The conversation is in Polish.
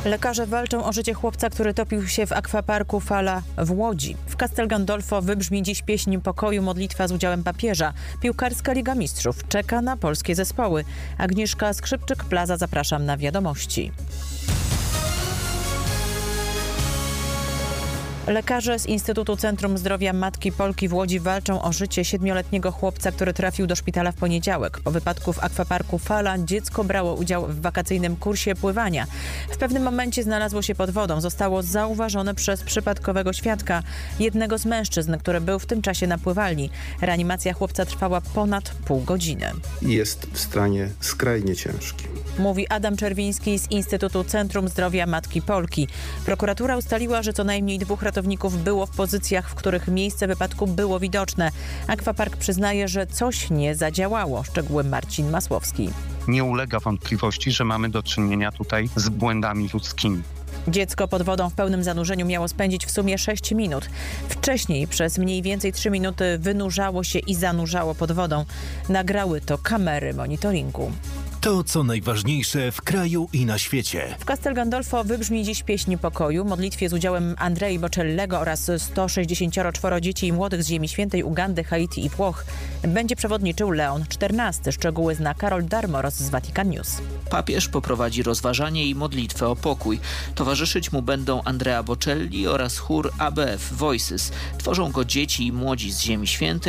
Lekarze walczą o życie chłopca, który topił się w akwaparku Fala w Łodzi. W Castel Gandolfo wybrzmi dziś pieśń pokoju, modlitwa z udziałem papieża. Piłkarska Liga Mistrzów czeka na polskie zespoły. Agnieszka Skrzypczyk-Plaza, zapraszam na wiadomości. Lekarze z Instytutu Centrum Zdrowia Matki Polki w Łodzi walczą o życie 7-letniego chłopca, który trafił do szpitala w poniedziałek. Po wypadku w akwaparku Fala dziecko brało udział w wakacyjnym kursie pływania. W pewnym momencie znalazło się pod wodą. Zostało zauważone przez przypadkowego świadka, jednego z mężczyzn, który był w tym czasie na pływalni. Reanimacja chłopca trwała ponad pół godziny. Jest w stanie skrajnie ciężkim. Mówi Adam Czerwiński z Instytutu Centrum Zdrowia Matki Polki. Prokuratura ustaliła, że co najmniej 2 ratowników było w pozycjach, w których miejsce wypadku było widoczne. Akwapark przyznaje, że coś nie zadziałało. Szczegóły Marcin Masłowski. Nie ulega wątpliwości, że mamy do czynienia tutaj z błędami ludzkimi. Dziecko pod wodą w pełnym zanurzeniu miało spędzić w sumie 6 minut. Wcześniej przez mniej więcej 3 minuty wynurzało się i zanurzało pod wodą. Nagrały to kamery monitoringu. To, co najważniejsze w kraju i na świecie. W Castel Gandolfo wybrzmi dziś pieśń pokoju, modlitwie z udziałem Andrei Bocellego oraz 164 dzieci i młodych z Ziemi Świętej, Ugandy, Haiti i Włoch. Będzie przewodniczył Leon XIV. Szczegóły zna Karol Darmoros z Vatican News. Papież poprowadzi rozważanie i modlitwę o pokój. Towarzyszyć mu będą Andrea Bocelli oraz chór ABF Voices. Tworzą go dzieci i młodzi z Ziemi Świętej